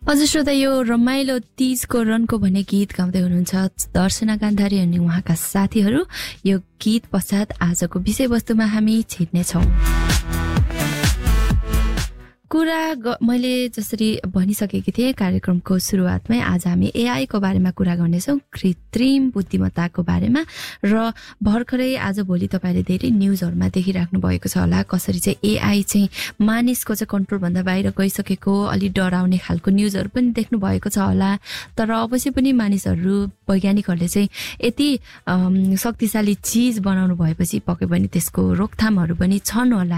हजुर श्रोता, यो रमाइलो तीजको रनको भन्ने गीत गाउँदै हुनुहुन्छ दर्शना गान्धारी अनि उहाँका साथीहरू। यो गीत पश्चात आजको विषयवस्तुमा हामी छिर्नेछौँ। मैले जसरी भनिसकेकी थिएँ कार्यक्रमको सुरुवातमै, आज हामी एआई को बारेमा कुरा गर्नेछौँ, कृत्रिम बुद्धिमत्ताको बारेमा। र भर्खरै आज भोलि तपाईँले धेरै न्युजहरूमा देखिराख्नु भएको छ होला, कसरी चाहिँ एआई चाहिँ मानिसको चाहिँ कन्ट्रोलभन्दा बाहिर गइसकेको, अलि डराउने खालको न्युजहरू पनि देख्नु भएको छ होला। तर अवश्य पनि मानिसहरू, वैज्ञानिकहरूले चाहिँ यति शक्तिशाली चिज बनाउनु भएपछि पक्कै पनि त्यसको रोकथामहरू पनि छन् होला।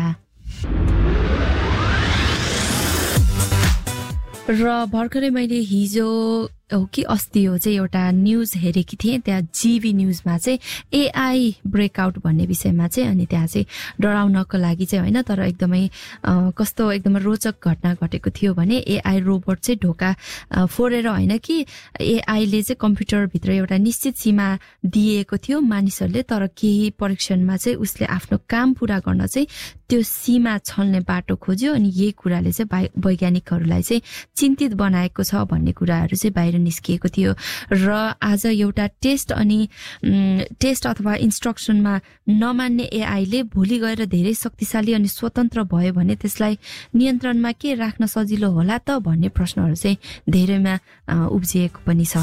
र भर्खरै मैले हिजो हो कि अस्ति हो चाहिँ एउटा न्युज हेरेकी थिएँ, त्यहाँ जीवी न्युजमा चाहिँ एआई ब्रेकआउट भन्ने विषयमा चाहिँ। अनि त्यहाँ चाहिँ डराउनको लागि चाहिँ होइन, तर एकदमै कस्तो एकदमै रोचक घटना घटेको थियो भने एआई रोबोट चाहिँ ढोका फोरेर होइन कि एआईले चाहिँ कम्प्युटरभित्र एउटा निश्चित सीमा दिएको थियो मानिसहरूले, तर केही परीक्षणमा चाहिँ उसले आफ्नो काम पुरा गर्न चाहिँ त्यो सीमा छल्ने बाटो खोज्यो। अनि यही कुराले चाहिँ वैज्ञानिकहरूलाई चाहिँ चिन्तित बनाएको छ भन्ने कुराहरू चाहिँ बाहिर निस्किएको थियो। र आज एउटा टेस्ट अथवा इन्स्ट्रक्सनमा नमान्ने एआईले भोलि गएर धेरै शक्तिशाली अनि स्वतन्त्र भयो भने त्यसलाई नियन्त्रणमा के राख्न सजिलो होला त भन्ने प्रश्नहरू चाहिँ धेरैमा उब्जिएको पनि छ।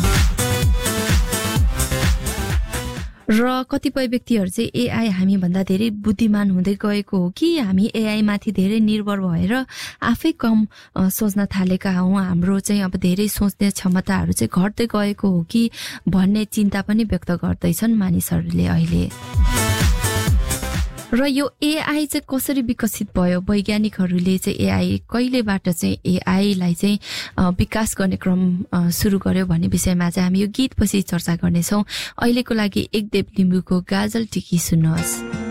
र कतिपय व्यक्तिहरू चाहिँ एआई हामीभन्दा धेरै बुद्धिमान हुँदै गएको हो कि हामी एआई माथि धेरै निर्भर भएर आफै कम सोच्न थालेका हौँ, हाम्रो चाहिँ अब धेरै सोच्ने क्षमताहरू चाहिँ घट्दै गएको हो कि भन्ने चिन्ता पनि व्यक्त गर्दैछन् मानिसहरूले अहिले। र यो एआई चाहिँ कसरी विकसित भयो, वैज्ञानिकहरूले चाहिँ एआई कहिलेबाट चाहिँ एआईलाई चाहिँ विकास गर्ने क्रम सुरु गर्यो भन्ने विषयमा चाहिँ हामी यो गीतपछि चर्चा गर्नेछौँ। अहिलेको लागि एकदेव लिम्बूको गाजल टिकी सुन्नुहोस्।